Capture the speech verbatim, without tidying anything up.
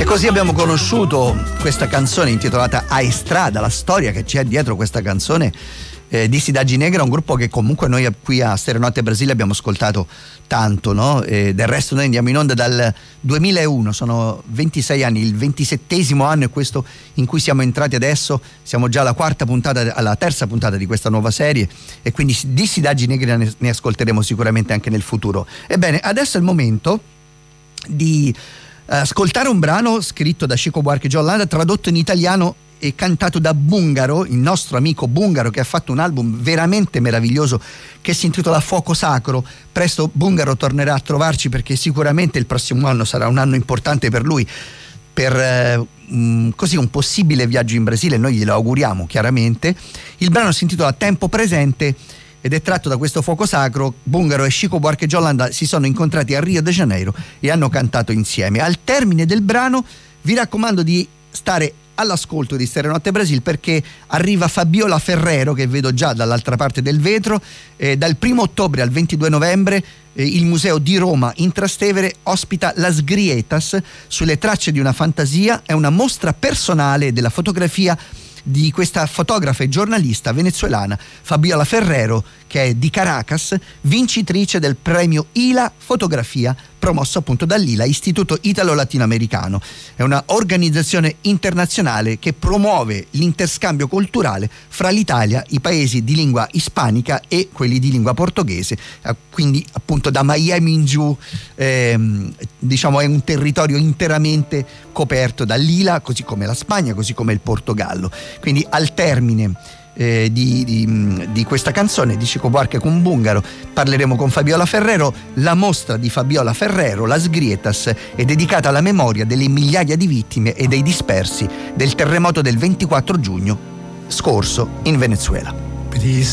E così abbiamo conosciuto questa canzone intitolata A Estrada, la storia che c'è dietro questa canzone eh, di Cidade Negra, un gruppo che comunque noi qui a Stereo Notte Brasile abbiamo ascoltato tanto, no? E del resto noi andiamo in onda dal duemilauno, sono ventisei anni, il ventisettesimo anno è questo in cui siamo entrati adesso, siamo già alla quarta puntata, alla terza puntata di questa nuova serie, e quindi di Cidade Negra ne, ne ascolteremo sicuramente anche nel futuro. Ebbene, adesso è il momento di ascoltare un brano scritto da Chico Buarque Jolanda, tradotto in italiano e cantato da Bungaro, il nostro amico Bungaro, che ha fatto un album veramente meraviglioso che si intitola Fuoco Sacro. Presto Bungaro tornerà a trovarci, perché sicuramente il prossimo anno sarà un anno importante per lui, per eh, um, così un possibile viaggio in Brasile, noi glielo auguriamo chiaramente. Il brano si intitola Tempo Presente ed è tratto da questo Fuoco Sacro. Bungaro e Chico Buarque Jolanda si sono incontrati a Rio de Janeiro e hanno cantato insieme. Al termine del brano vi raccomando di stare all'ascolto di Stereo Notte Brasil, perché arriva Fabiola Ferrero, che vedo già dall'altra parte del vetro. Eh, dal primo ottobre al ventidue novembre eh, il Museo di Roma in Trastevere ospita Las Grietas, sulle tracce di una fantasia. È una mostra personale della fotografia di questa fotografa e giornalista venezuelana Fabiola Ferrero, che è di Caracas, vincitrice del premio I L A Fotografia, promosso appunto dall'I L A, Istituto Italo-Latinoamericano. È una organizzazione internazionale che promuove l'interscambio culturale fra l'Italia, i paesi di lingua ispanica e quelli di lingua portoghese. Quindi appunto da Miami in giù ehm, diciamo è un territorio interamente coperto dall'I L A, così come la Spagna, così come il Portogallo. Quindi al termine Eh, di, di, di questa canzone di Chico Buarque con Bungaro parleremo con Fabiola Ferrero. La mostra di Fabiola Ferrero, Las Grietas, è dedicata alla memoria delle migliaia di vittime e dei dispersi del terremoto del ventiquattro giugno scorso in Venezuela. Precisa